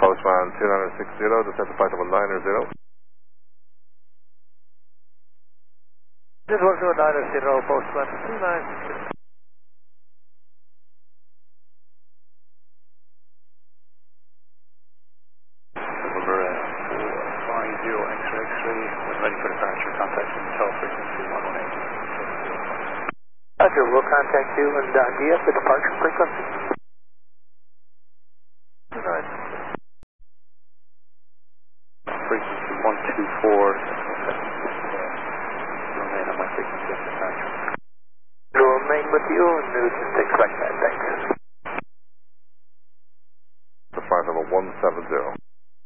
Postman 2960, descend to flight level 900. This was 990, Postman 2960. November 450 X-ray, when ready for departure, contact Intel frequency 118. Roger, we'll contact you and DF the departure frequency. 2960. Frequency 124, remain on my frequency of departure. We'll remain with you and we'll just expect that, thanks. To flight level 170.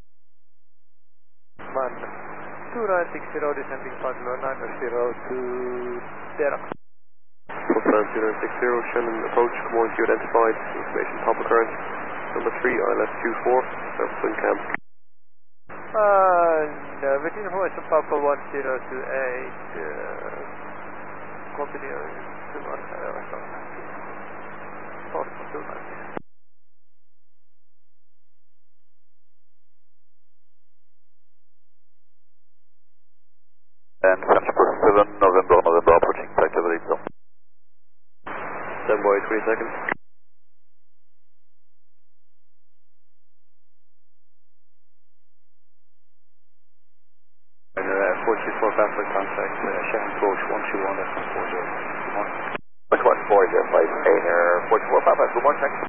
Man 2960, descending flight level 900 to Derek. Postman 2960, Shannon approach, come on to you identified, information top occurrence. Number 3, ILS 24, surface wind camp. No, within information Papa 1028, continue to And Transport 7, November, approaching activity zone. Stand by 20 seconds. And 424 Baffler contact, Shannon approach 121, that's 40. Good morning. 140, flight Air 44 Papa, good morning, thanks.